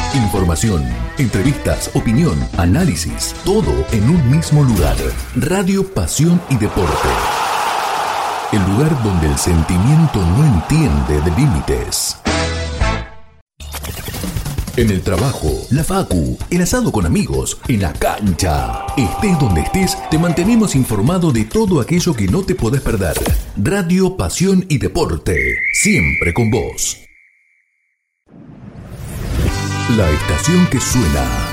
Información, entrevistas, opinión, análisis, todo en un mismo lugar. Radio Pasión y Deporte. El lugar donde el sentimiento no entiende de límites. En el trabajo, la facu, el asado con amigos, en la cancha. Estés donde estés, te mantenemos informado de todo aquello que no te podés perder. Radio Pasión y Deporte, siempre con vos. La estación que suena